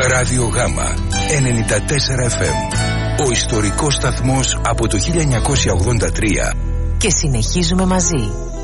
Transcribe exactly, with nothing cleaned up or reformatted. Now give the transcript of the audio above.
Ράδιο Γάμα ενενήντα τέσσερα εφ εμ. Ο ιστορικός σταθμός από το χίλια εννιακόσια ογδόντα τρία. Και συνεχίζουμε μαζί.